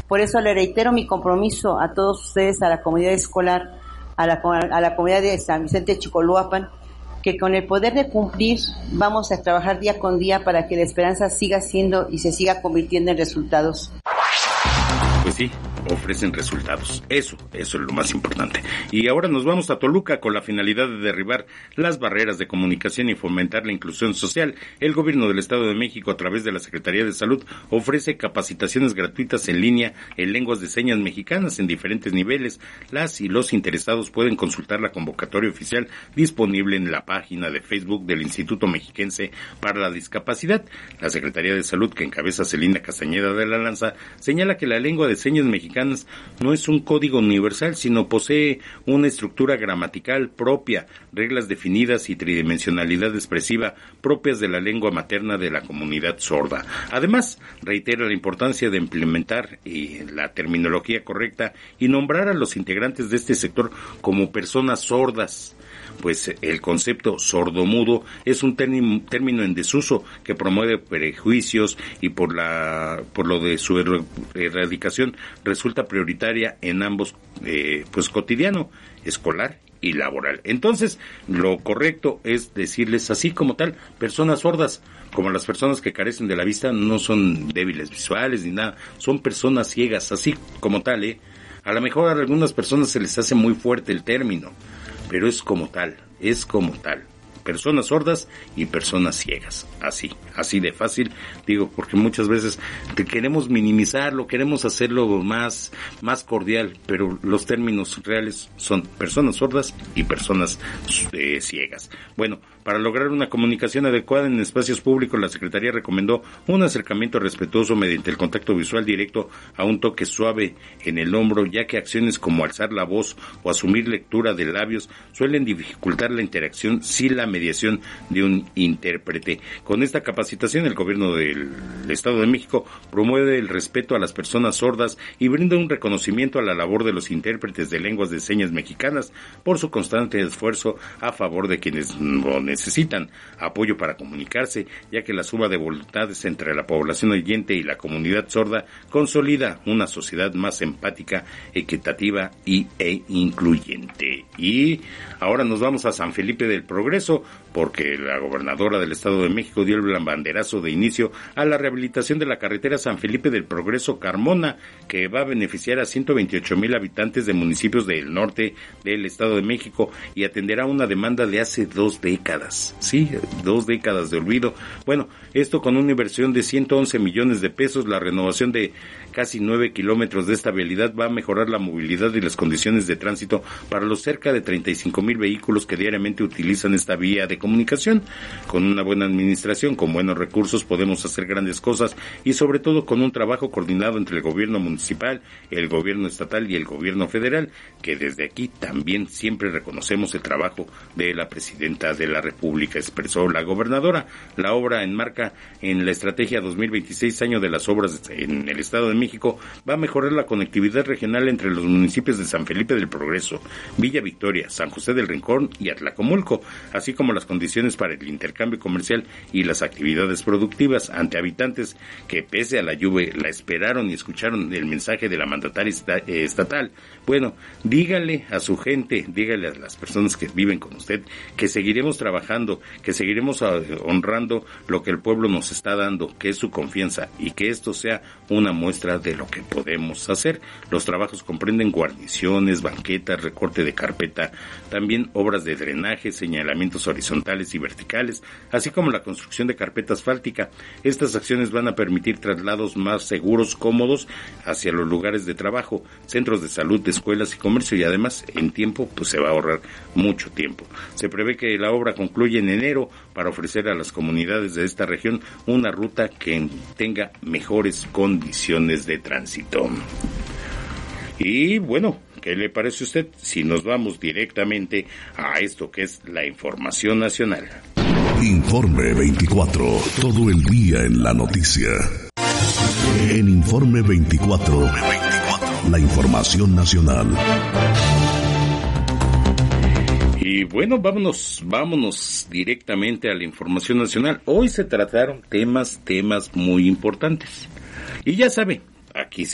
Por eso le reitero mi compromiso a todos ustedes, a la comunidad escolar, a la comunidad de San Vicente de Chicoloapan, que con el poder de cumplir vamos a trabajar día con día para que la esperanza siga siendo y se siga convirtiendo en resultados. Pues sí, ofrecen resultados. Eso es lo más importante. Y ahora nos vamos a Toluca con la finalidad de derribar las barreras de comunicación y fomentar la inclusión social. El gobierno del Estado de México, a través de la Secretaría de Salud, ofrece capacitaciones gratuitas en línea en lenguas de señas mexicanas en diferentes niveles. Las y los interesados pueden consultar la convocatoria oficial disponible en la página de Facebook del Instituto Mexiquense para la Discapacidad. La Secretaría de Salud, que encabeza Celina Castañeda de la Lanza, señala que la lengua de señas mexicanas no es un código universal, sino posee una estructura gramatical propia, reglas definidas y tridimensionalidad expresiva propias de la lengua materna de la comunidad sorda. Además, reitera la importancia de implementar la terminología correcta y nombrar a los integrantes de este sector como personas sordas, pues el concepto sordomudo es un término en desuso que promueve prejuicios y por lo de su erradicación resulta prioritaria en ambos cotidiano, escolar y laboral. Entonces, lo correcto es decirles así como tal, personas sordas, como las personas que carecen de la vista no son débiles visuales ni nada, son personas ciegas, así como tal, A lo mejor a algunas personas se les hace muy fuerte el término, pero es como tal. Personas sordas y personas ciegas, así de fácil, digo, porque muchas veces queremos minimizarlo, queremos hacerlo más cordial, pero los términos reales son personas sordas y personas ciegas. Bueno, para lograr una comunicación adecuada en espacios públicos, la Secretaría recomendó un acercamiento respetuoso mediante el contacto visual directo a un toque suave en el hombro, ya que acciones como alzar la voz o asumir lectura de labios suelen dificultar la interacción sin la mediación de un intérprete. Con esta capacitación, el gobierno del Estado de México promueve el respeto a las personas sordas y brinda un reconocimiento a la labor de los intérpretes de lenguas de señas mexicanas por su constante esfuerzo a favor de quienes lo necesitan, apoyo para comunicarse, ya que la suma de voluntades entre la población oyente y la comunidad sorda consolida una sociedad más empática, equitativa e incluyente. Y ahora nos vamos a San Felipe del Progreso, porque la gobernadora del Estado de México dio el banderazo de inicio a la rehabilitación de la carretera San Felipe del Progreso Carmona, que va a beneficiar a 128,000 habitantes de municipios del norte del Estado de México y atenderá una demanda de hace 2 décadas. Sí, 2 décadas de olvido. Bueno, esto con una inversión de 111 millones de pesos, la renovación de casi 9 kilómetros de esta vialidad va a mejorar la movilidad y las condiciones de tránsito para los cerca de 35,000 vehículos que diariamente utilizan esta vía de comunicación. Con una buena administración, con buenos recursos, podemos hacer grandes cosas y sobre todo con un trabajo coordinado entre el gobierno municipal, el gobierno estatal y el gobierno federal, que desde aquí también siempre reconocemos el trabajo de la presidenta de la República, expresó la gobernadora. La obra enmarca en la estrategia 2026, año de las obras en el Estado de México, va a mejorar la conectividad regional entre los municipios de San Felipe del Progreso, Villa Victoria, San José del Rincón y Atlacomulco, así como las condiciones para el intercambio comercial y las actividades productivas ante habitantes que pese a la lluvia la esperaron y escucharon el mensaje de la mandataria estatal. Bueno, dígale a su gente, dígale a las personas que viven con usted que seguiremos trabajando, que seguiremos honrando lo que el pueblo nos está dando, que es su confianza, y que esto sea una muestra de lo que podemos hacer. Los trabajos comprenden guarniciones, banquetas, recorte de carpeta, también obras de drenaje, señalamientos horizontales y verticales, así como la construcción de carpeta asfáltica. Estas acciones van a permitir traslados más seguros, cómodos hacia los lugares de trabajo, centros de salud, de escuelas y comercio, y además en tiempo pues se va a ahorrar mucho tiempo. Se prevé que la obra concluya en enero para ofrecer a las comunidades de esta región una ruta que tenga mejores condiciones de tránsito. Y bueno, ¿qué le parece a usted si nos vamos directamente a esto que es la información nacional? Informe 24, todo el día en la noticia. En Informe 24, la información nacional. Y bueno, vámonos directamente a la información nacional. Hoy se trataron temas muy importantes. Y ya sabe, aquí